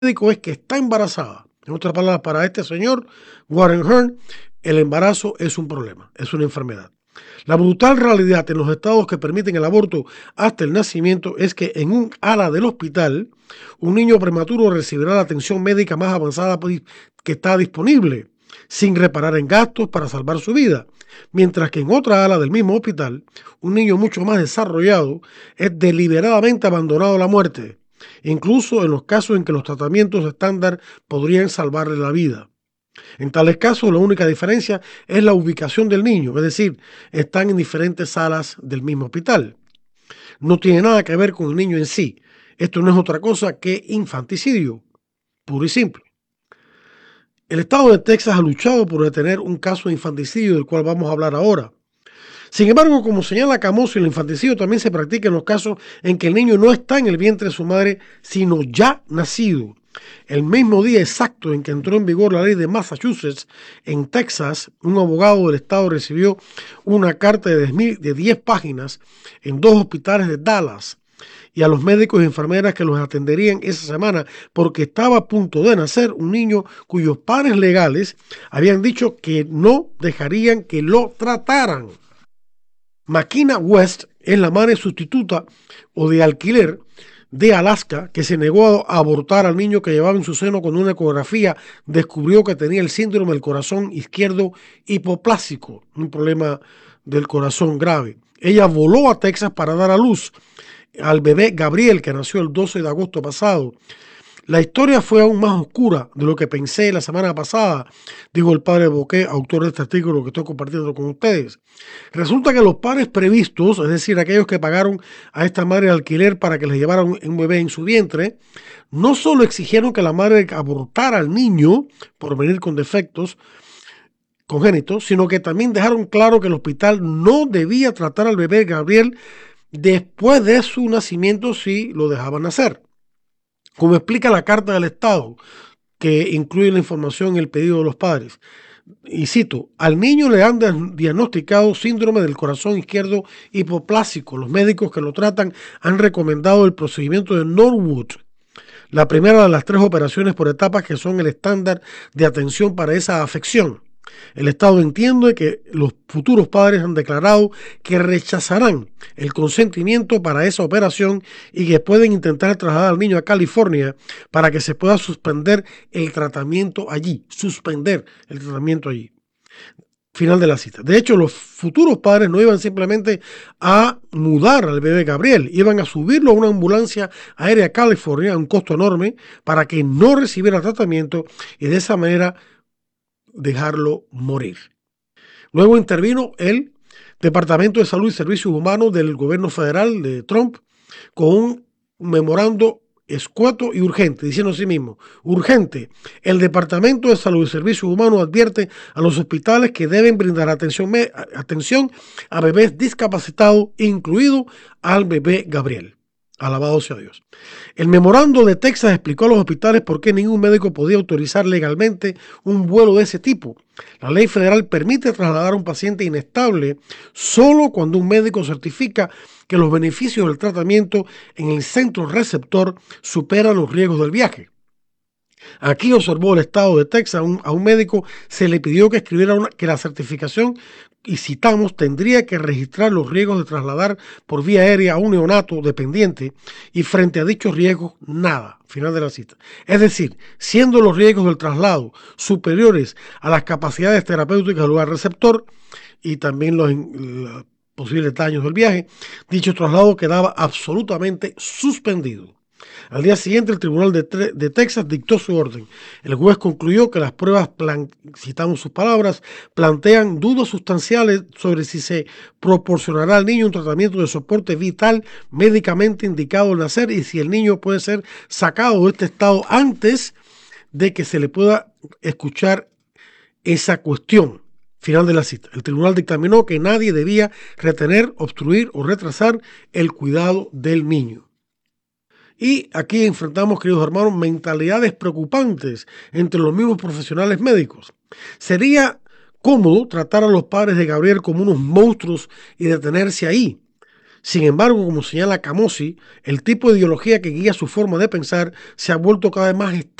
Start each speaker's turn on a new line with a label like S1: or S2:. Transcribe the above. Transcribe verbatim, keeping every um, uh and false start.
S1: médico es que está embarazada. En otras palabras, para este señor, Warren Hearn, el embarazo es un problema, es una enfermedad. La brutal realidad en los estados que permiten el aborto hasta el nacimiento es que en un ala del hospital, un niño prematuro recibirá la atención médica más avanzada que está disponible, sin reparar en gastos para salvar su vida, mientras que en otra ala del mismo hospital, un niño mucho más desarrollado es deliberadamente abandonado a la muerte, incluso en los casos en que los tratamientos estándar podrían salvarle la vida. En tales casos, la única diferencia es la ubicación del niño, es decir, están en diferentes salas del mismo hospital. No tiene nada que ver con el niño en sí. Esto no es otra cosa que infanticidio, puro y simple. El estado de Texas ha luchado por detener un caso de infanticidio del cual vamos a hablar ahora. Sin embargo, como señala Camosio, el infanticidio también se practica en los casos en que el niño no está en el vientre de su madre, sino ya nacido. El mismo día exacto en que entró en vigor la ley de Massachusetts, en Texas, un abogado del estado recibió una carta de diez páginas en dos hospitales de Dallas y a los médicos y enfermeras que los atenderían esa semana porque estaba a punto de nacer un niño cuyos padres legales habían dicho que no dejarían que lo trataran. Makina West es la madre sustituta o de alquiler de Alaska, que se negó a abortar al niño que llevaba en su seno cuando una ecografía descubrió que tenía el síndrome del corazón izquierdo hipoplásico, un problema del corazón grave. Ella voló a Texas para dar a luz al bebé Gabriel, que nació el doce de agosto pasado. La historia fue aún más oscura de lo que pensé la semana pasada, dijo el padre Boquet, autor de este artículo que estoy compartiendo con ustedes. Resulta que los padres previstos, es decir, aquellos que pagaron a esta madre de alquiler para que les llevara un, un bebé en su vientre, no solo exigieron que la madre abortara al niño por venir con defectos congénitos, sino que también dejaron claro que el hospital no debía tratar al bebé Gabriel después de su nacimiento si lo dejaban nacer. Como explica la carta del Estado, que incluye la información en el pedido de los padres. Y cito, al niño le han diagnosticado síndrome del corazón izquierdo hipoplásico. Los médicos que lo tratan han recomendado el procedimiento de Norwood, la primera de las tres operaciones por etapas que son el estándar de atención para esa afección. El Estado entiende que los futuros padres han declarado que rechazarán el consentimiento para esa operación y que pueden intentar trasladar al niño a California para que se pueda suspender el tratamiento allí, suspender el tratamiento allí. Final de la cita. De hecho, los futuros padres no iban simplemente a mudar al bebé Gabriel, iban a subirlo a una ambulancia aérea a California a un costo enorme para que no recibiera tratamiento y de esa manera dejarlo morir. Luego intervino el Departamento de Salud y Servicios Humanos del gobierno federal de Trump con un memorando escueto y urgente, diciendo a sí mismo, urgente, el Departamento de Salud y Servicios Humanos advierte a los hospitales que deben brindar atención, atención a bebés discapacitados, incluido al bebé Gabriel. Alabado sea Dios. El memorando de Texas explicó a los hospitales por qué ningún médico podía autorizar legalmente un vuelo de ese tipo. La ley federal permite trasladar a un paciente inestable solo cuando un médico certifica que los beneficios del tratamiento en el centro receptor superan los riesgos del viaje. Aquí observó el estado de Texas, a un, a un médico se le pidió que escribiera una, que la certificación, y citamos, tendría que registrar los riesgos de trasladar por vía aérea a un neonato dependiente y frente a dichos riesgos, nada. Final de la cita. Es decir, siendo los riesgos del traslado superiores a las capacidades terapéuticas del lugar receptor y también los, los posibles daños del viaje, dicho traslado quedaba absolutamente suspendido. Al día siguiente, el Tribunal de, de Texas dictó su orden. El juez concluyó que las pruebas, plan, citamos sus palabras, plantean dudas sustanciales sobre si se proporcionará al niño un tratamiento de soporte vital médicamente indicado al nacer y si el niño puede ser sacado de este estado antes de que se le pueda escuchar esa cuestión. Final de la cita. El tribunal dictaminó que nadie debía retener, obstruir o retrasar el cuidado del niño. Y aquí enfrentamos, queridos hermanos, mentalidades preocupantes entre los mismos profesionales médicos. Sería cómodo tratar a los padres de Gabriel como unos monstruos y detenerse ahí. Sin embargo, como señala Camossi, el tipo de ideología que guía su forma de pensar se ha vuelto cada vez más